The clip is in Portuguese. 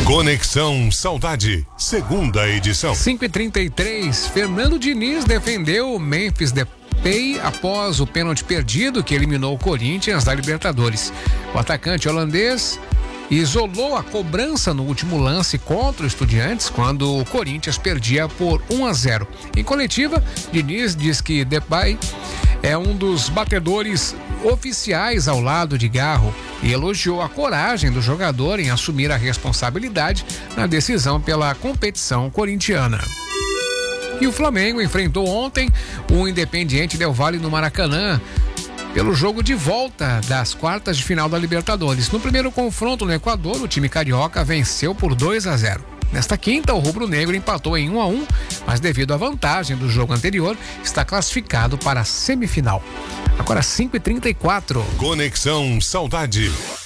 Conexão Saudade, segunda edição. 5h33, Fernando Diniz defendeu o Memphis Depay após o pênalti perdido que eliminou o Corinthians da Libertadores. O atacante holandês isolou a cobrança no último lance contra o Estudiantes quando o Corinthians perdia por 1-0. Em coletiva, Diniz diz que Depay é um dos batedores oficiais ao lado de Garro e elogiou a coragem do jogador em assumir a responsabilidade na decisão pela competição corintiana. E o Flamengo enfrentou ontem o Independiente Del Valle no Maracanã pelo jogo de volta das quartas de final da Libertadores. No primeiro confronto no Equador, o time carioca venceu por 2-0. Nesta quinta, o rubro-negro empatou em 1-1, mas devido à vantagem do jogo anterior, está classificado para a semifinal. Agora 5h34. Conexão Saudade.